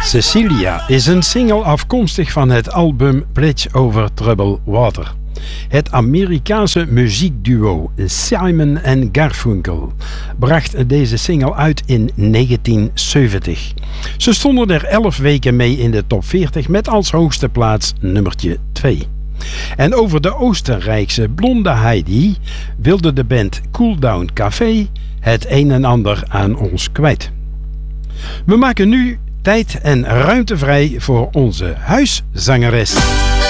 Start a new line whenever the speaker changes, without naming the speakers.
Cecilia is een single afkomstig van het album Bridge Over Troubled Water. Het Amerikaanse muziekduo Simon & Garfunkel bracht deze single uit in 1970. Ze stonden er 11 weken mee in de top 40 met als hoogste plaats nummertje 2. En over de Oostenrijkse blonde Heidi wilde de band Cool Down Café het een en ander aan ons kwijt. We maken nu tijd en ruimte vrij voor onze huiszangeres.